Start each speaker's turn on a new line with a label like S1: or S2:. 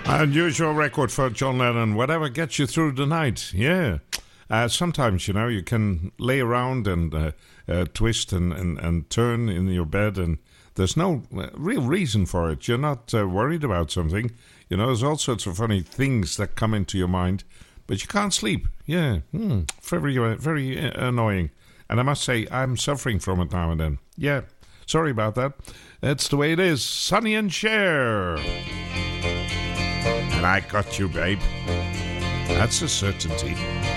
S1: Unusual record for John Lennon. Whatever gets you through the night. Yeah. Sometimes, you can lay around and twist and turn in your bed, and there's no real reason for it. You're not worried about something. There's all sorts of funny things that come into your mind, but you can't sleep. Yeah. Very, very annoying. And I must say, I'm suffering from it now and then. Yeah. Sorry about that. That's the way it is. Sonny and Cher. And I got you, babe. That's a certainty.